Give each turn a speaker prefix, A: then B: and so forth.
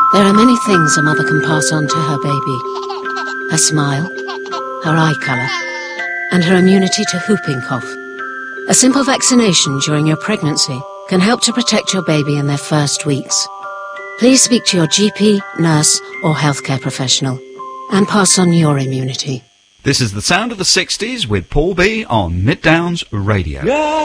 A: There are many things a mother can pass on to her baby. Her smile, her eye colour, and her immunity to whooping cough. A simple vaccination during your pregnancy can help to protect your baby in their first weeks. Please speak to your GP, nurse or healthcare professional and pass on your immunity.
B: This is the sound of the 60s with Paul B on Mid Downs Radio. Yeah.